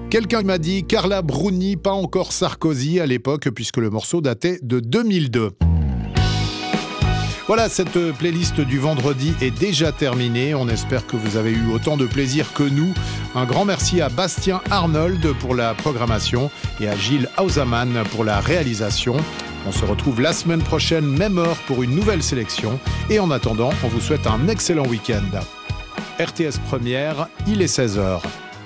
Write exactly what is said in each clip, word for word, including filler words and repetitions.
Quelqu'un m'a dit Carla Bruni, pas encore Sarkozy à l'époque, puisque le morceau datait de deux mille deux. Voilà, cette playlist du vendredi est déjà terminée. On espère que vous avez eu autant de plaisir que nous. Un grand merci à Bastien Arnold pour la programmation et à Gilles Hausaman pour la réalisation. On se retrouve la semaine prochaine, même heure, pour une nouvelle sélection. Et en attendant, on vous souhaite un excellent week-end. R T S Première, il est seize heures.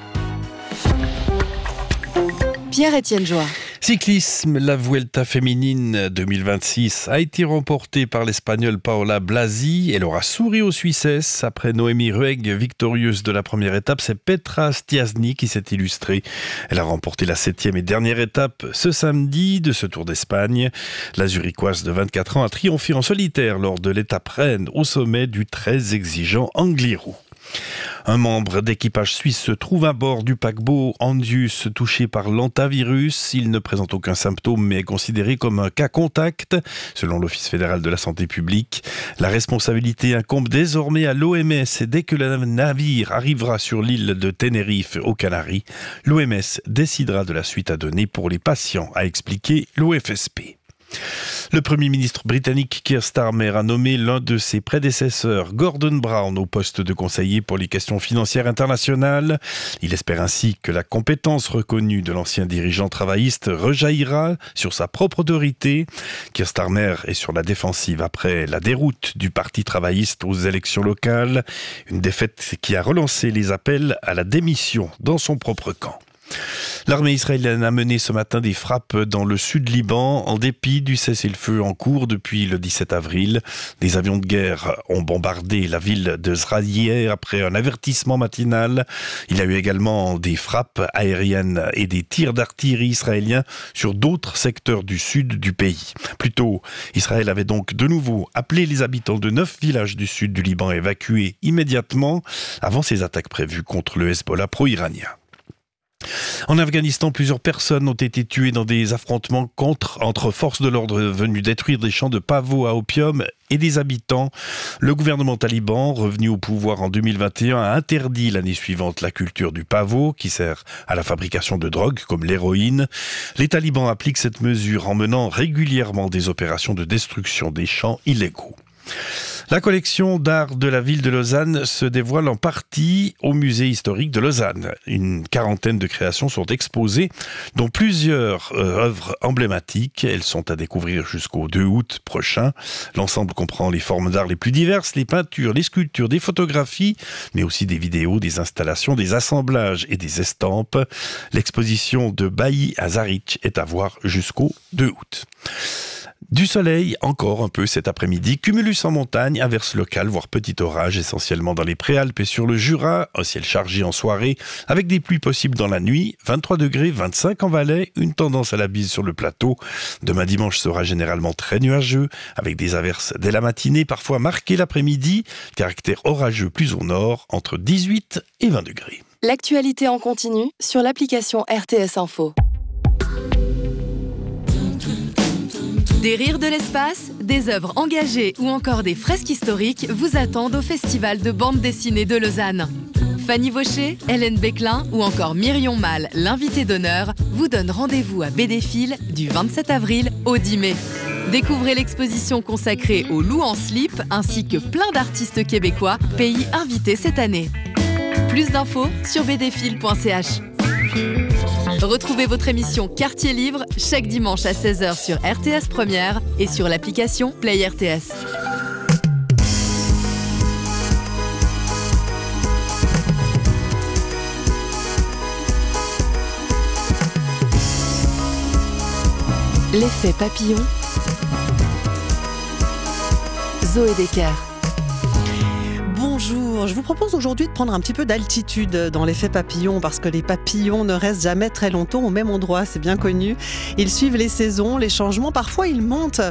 Pierre-Étienne Joie. Cyclisme, la Vuelta féminine deux mille vingt-six a été remportée par l'Espagnole Paola Blasi. Elle aura souri aux Suissesses. Après Noémie Ruegg, victorieuse de la première étape, c'est Petra Stiassny qui s'est illustrée. Elle a remporté la septième et dernière étape ce samedi de ce Tour d'Espagne. La Zurichoise de vingt-quatre ans a triomphé en solitaire lors de l'étape reine au sommet du très exigeant Angliru. Un membre d'équipage suisse se trouve à bord du paquebot Andius touché par l'hantavirus. Il ne présente aucun symptôme mais est considéré comme un cas contact, selon l'Office fédéral de la santé publique. La responsabilité incombe désormais à l'O M S et dès que le navire arrivera sur l'île de Tenerife aux Canaries, l'O M S décidera de la suite à donner pour les patients, a expliqué l'O F S P. Le Premier ministre britannique Keir Starmer a nommé l'un de ses prédécesseurs, Gordon Brown, au poste de conseiller pour les questions financières internationales. Il espère ainsi que la compétence reconnue de l'ancien dirigeant travailliste rejaillira sur sa propre autorité. Keir Starmer est sur la défensive après la déroute du Parti travailliste aux élections locales, une défaite qui a relancé les appels à la démission dans son propre camp. L'armée israélienne a mené ce matin des frappes dans le sud Liban en dépit du cessez-le-feu en cours depuis le dix-sept avril. Des avions de guerre ont bombardé la ville de Zraïe après un avertissement matinal. Il y a eu également des frappes aériennes et des tirs d'artillerie israéliens sur d'autres secteurs du sud du pays. Plus tôt, Israël avait donc de nouveau appelé les habitants de neuf villages du sud du Liban à évacuer immédiatement avant ces attaques prévues contre le Hezbollah pro-iranien. En Afghanistan, plusieurs personnes ont été tuées dans des affrontements contre, entre forces de l'ordre venues détruire des champs de pavots à opium et des habitants. Le gouvernement taliban, revenu au pouvoir en deux mille vingt et un, a interdit l'année suivante la culture du pavot, qui sert à la fabrication de drogues comme l'héroïne. Les talibans appliquent cette mesure en menant régulièrement des opérations de destruction des champs illégaux. La collection d'art de la ville de Lausanne se dévoile en partie au musée historique de Lausanne. Une quarantaine de créations sont exposées, dont plusieurs euh, œuvres emblématiques. Elles sont à découvrir jusqu'au deux août prochain. L'ensemble comprend les formes d'art les plus diverses, les peintures, les sculptures, des photographies, mais aussi des vidéos, des installations, des assemblages et des estampes. L'exposition de Bailly à Zaric est à voir jusqu'au deux août. Du soleil, encore un peu cet après-midi. Cumulus en montagne, averse locale, voire petit orage, essentiellement dans les Préalpes et sur le Jura. Un ciel chargé en soirée, avec des pluies possibles dans la nuit. vingt-trois degrés, vingt-cinq en Valais. Une tendance à la bise sur le plateau. Demain dimanche sera généralement très nuageux, avec des averses dès la matinée, parfois marquées l'après-midi. Caractère orageux plus au nord, entre dix-huit et vingt degrés. L'actualité en continu sur l'application R T S Info. Des rires de l'espace, des œuvres engagées ou encore des fresques historiques vous attendent au Festival de bande dessinée de Lausanne. Fanny Vaucher, Hélène Béclin ou encore Myrion Mal, l'invité d'honneur, vous donnent rendez-vous à Bédéfil du vingt-sept avril au dix mai. Découvrez l'exposition consacrée au loup en slip ainsi que plein d'artistes québécois, pays invités cette année. Plus d'infos sur bédéfil point c h. Retrouvez votre émission Quartier Livre chaque dimanche à seize heures sur R T S Première et sur l'application Play R T S. L'effet papillon. Zoé Decker. Bonjour, je vous propose aujourd'hui de prendre un petit peu d'altitude dans l'effet papillon parce que les papillons ne restent jamais très longtemps au même endroit, c'est bien connu. Ils suivent les saisons, les changements, parfois ils montent